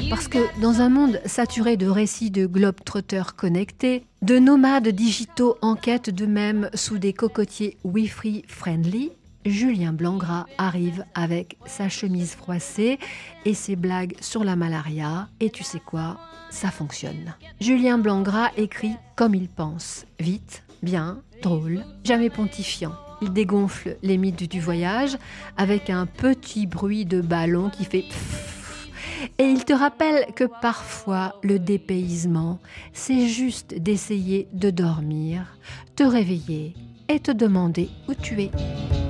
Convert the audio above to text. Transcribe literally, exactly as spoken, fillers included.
Parce que dans un monde saturé de récits de globetrotters connectés, de nomades digitaux en quête d'eux-mêmes sous des cocotiers Wi-Fi friendly, Julien Blangras arrive avec sa chemise froissée et ses blagues sur la malaria. Et tu sais quoi ? Ça fonctionne. Julien Blangras écrit comme il pense, vite, bien, drôle, jamais pontifiant. Il dégonfle les mythes du voyage avec un petit bruit de ballon qui fait pfff. Et il te rappelle que parfois le dépaysement, c'est juste d'essayer de dormir, te réveiller et te demander où tu es.